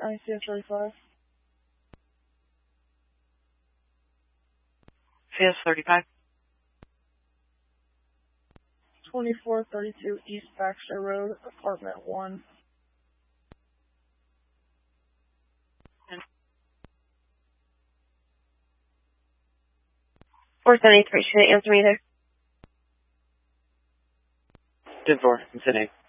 ICS 35. CS 35. 2432 East Baxter Road, apartment 1. 473, should I answer me there? 10-4, I'm sitting.